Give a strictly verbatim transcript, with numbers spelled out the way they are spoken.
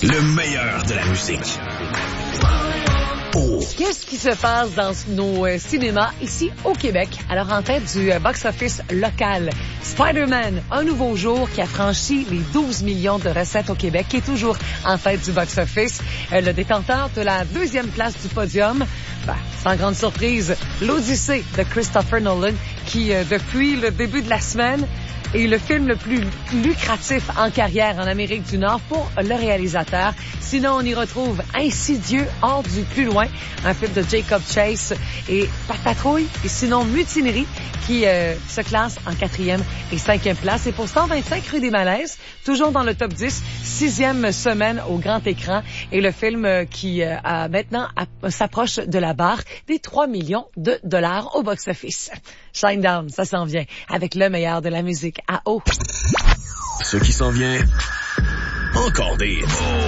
Le meilleur de la musique. Oh. Qu'est-ce qui se passe dans nos euh, cinémas ici au Québec? Alors, en tête du euh, box-office local, Spider-Man, un nouveau jour qui a franchi les douze millions de recettes au Québec, qui est toujours en tête du box-office. Euh, le détenteur de la deuxième place du podium, ben, sans grande surprise, l'Odyssée de Christopher Nolan, qui, euh, depuis le début de la semaine, est le film le plus lucratif en carrière en Amérique du Nord pour le réalisateur. Sinon, on y retrouve Insidieux, hors du plus loin, un film de Jacob Chase et Patrouille, et sinon Mutinerie, qui euh, se classe en quatrième et cinquième place. Et pour cent vingt-cinq rue des Malaises, toujours dans le top dix, sixième semaine au grand écran, et le film euh, qui euh, a maintenant a, s'approche de la barre des trois millions de dollars au box-office. Shinedown, ça s'en vient, avec le meilleur de la musique à eau. Ce qui s'en vient, encore des...